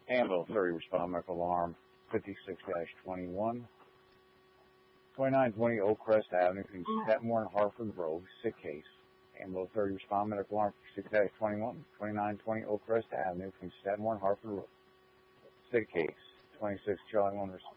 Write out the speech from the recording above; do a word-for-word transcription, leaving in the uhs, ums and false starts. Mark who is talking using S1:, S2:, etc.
S1: Anvil thirty, respond medical alarm fifty-six dash twenty-one. twenty-nine twenty Oakcrest Avenue between Statmore and Harford Road, sick case. Anvil thirty, respond medical alarm fifty-six dash twenty-one. twenty-nine twenty Oakcrest Avenue between Statmore and Harford Road, sick case. twenty-six Charlie one,